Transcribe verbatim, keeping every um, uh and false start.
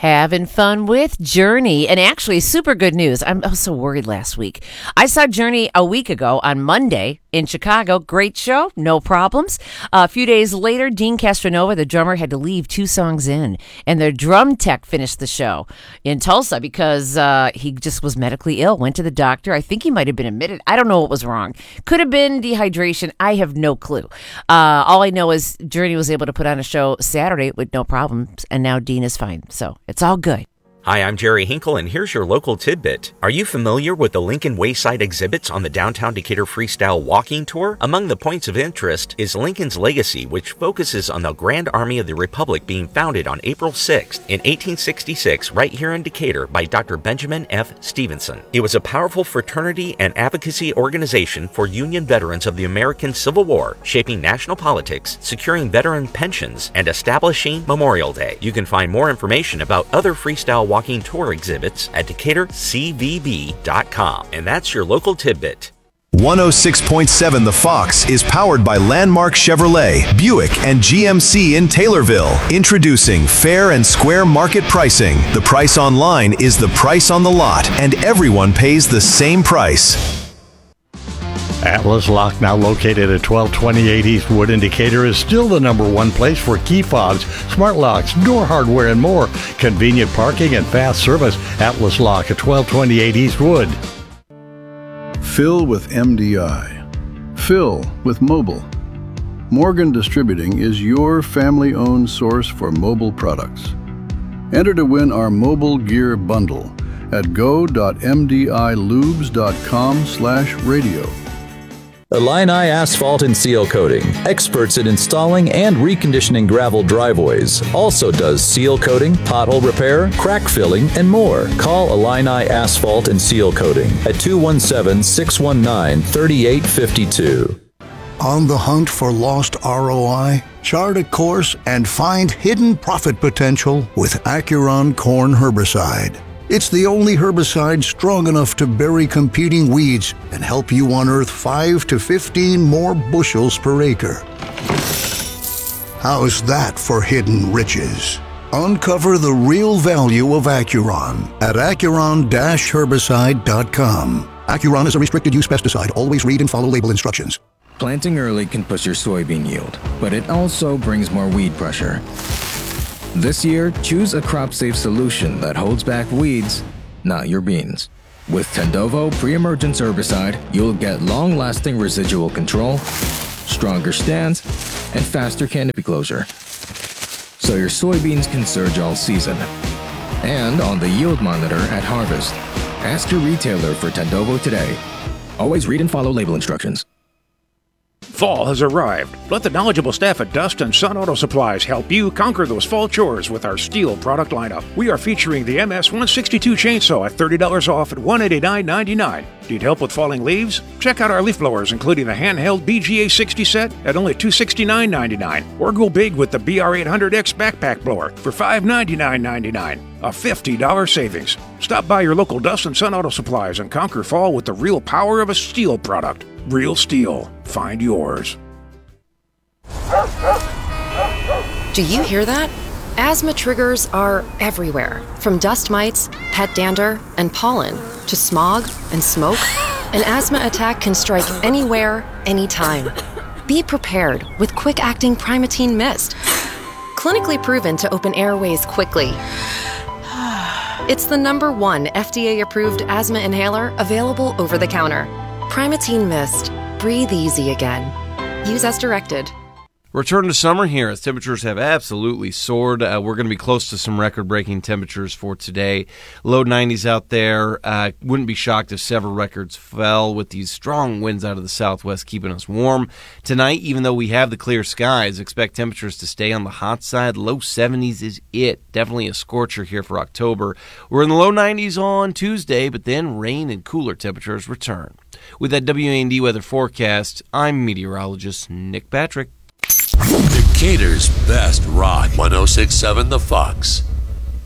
Having fun with Journey. And actually, super good news. I'm, I was so worried last week. I saw Journey a week ago on Monday in Chicago. Great show. No problems. Uh, a few days later, Dean Castronova, the drummer, had to leave two songs in. And their drum tech finished the show in Tulsa because uh, he just was medically ill. Went to the doctor. I think he might have been admitted. I don't know what was wrong. Could have been dehydration. I have no clue. Uh, all I know is Journey was able to put on a show Saturday with no problems. And now Dean is fine. So it's all good. Hi, I'm Jerry Hinkle, and here's your local tidbit. Are you familiar with the Lincoln Wayside exhibits on the Downtown Decatur Freestyle Walking Tour? Among the points of interest is Lincoln's legacy, which focuses on the Grand Army of the Republic being founded on April sixth in eighteen sixty-six right here in Decatur by Doctor Benjamin F. Stevenson. It was a powerful fraternity and advocacy organization for Union veterans of the American Civil War, shaping national politics, securing veteran pensions, and establishing Memorial Day. You can find more information about other freestyle walking tour exhibits at Decatur C V B dot com. And that's your local tidbit. one oh six point seven The Fox is powered by Landmark Chevrolet, Buick, and G M C in Taylorville. Introducing fair and square market pricing. The price online is the price on the lot, and everyone pays the same price. Atlas Lock, now located at twelve twenty-eight East Wood in Decatur, is still the number one place for key fobs, smart locks, door hardware, and more. Convenient parking and fast service. Atlas Lock at twelve twenty-eight East Wood. Fill with M D I. Fill with mobile. Morgan Distributing is your family-owned source for mobile products. Enter to win our mobile gear bundle at go dot m d i lubes dot com slash radio. Illini Asphalt and Seal Coating, experts in installing and reconditioning gravel driveways. Also does seal coating, pothole repair, crack filling, and more. Call Illini Asphalt and Seal Coating at two one seven, six one nine, three eight five two. On the hunt for lost R O I? Chart a course and find hidden profit potential with Acuron Corn Herbicide. It's the only herbicide strong enough to bury competing weeds and help you unearth five to fifteen more bushels per acre. How's that for hidden riches? Uncover the real value of Acuron at acuron dash herbicide dot com. Acuron is a restricted use pesticide. Always read and follow label instructions. Planting early can push your soybean yield, but it also brings more weed pressure. This year, choose a crop-safe solution that holds back weeds, not your beans. With Tendovo pre-emergence herbicide, you'll get long-lasting residual control, stronger stands, and faster canopy closure, so your soybeans can surge all season. And on the yield monitor at harvest, ask your retailer for Tendovo today. Always read and follow label instructions. Fall has arrived. Let the knowledgeable staff at Dust and Sun Auto Supplies help you conquer those fall chores with our steel product lineup. We are featuring the M S one sixty-two chainsaw at thirty dollars off at one hundred eighty-nine ninety-nine. Need help with falling leaves? Check out our leaf blowers, including the handheld B G A sixty set at only two hundred sixty-nine ninety-nine. Or go big with the B R eight hundred X backpack blower for five hundred ninety-nine ninety-nine. A fifty dollars savings. Stop by your local Dust and Sun Auto Supplies and conquer fall with the real power of a steel product. Real Steel. Find yours. Do you hear that? Asthma triggers are everywhere, from dust mites, pet dander, and pollen, to smog and smoke. An asthma attack can strike anywhere, anytime. Be prepared with quick-acting Primatene Mist. Clinically proven to open airways quickly. It's the number one F D A-approved asthma inhaler available over the counter. Primatene Mist. Breathe easy again. Use as directed. Return to summer here as temperatures have absolutely soared. Uh, we're going to be close to some record-breaking temperatures for today. Low nineties out there. Uh, wouldn't be shocked if several records fell with these strong winds out of the southwest keeping us warm. Tonight, even though we have the clear skies, expect temperatures to stay on the hot side. Low seventies is it. Definitely a scorcher here for October. We're in the low nineties on Tuesday, but then rain and cooler temperatures return. With that W A N D weather forecast, I'm meteorologist Nick Patrick. Decatur's best rock, one oh six point seven The Fox.